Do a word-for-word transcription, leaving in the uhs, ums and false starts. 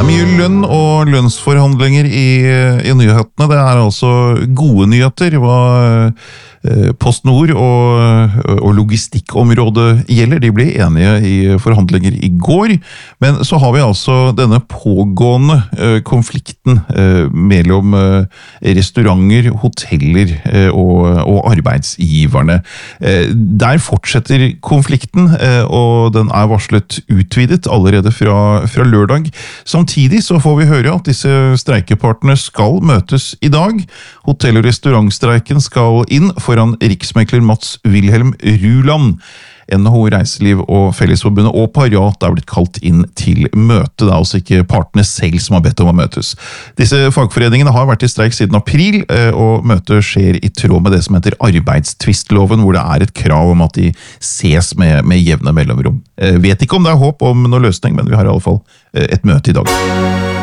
Det er mye lønn og lønnsforhandlinger i, i nyhetene. Det er altså gode nyheter hva PostNord og, og logistikkområdet gjelder. De ble enige i forhandlinger i går, men så har vi altså denne pågående konflikten mellom restauranter, hoteller og, og arbeidsgiverne. Der fortsetter konflikten, og den er varslet utvidet allerede fra, fra lørdag. Samtidig så får vi høre at disse streikepartene skal møtes i dag. Hotell- og restaurantstreiken skal inn foran riksmekler Mats Wilhelm Ruland. N H O Reiseliv og Fellesforbundet og Parat er blitt kalt inn til møte. Det er altså ikke partene selv som har bedt om å møtes. Disse fagforeningene har vært i streik siden april, og møtet skjer i tråd med det som heter arbeidstvistloven, hvor det er et krav om at de ses med, med jevne mellomrom. Vet ikke om det er håp om noen løsning, men vi har i alle fall et møte i dag.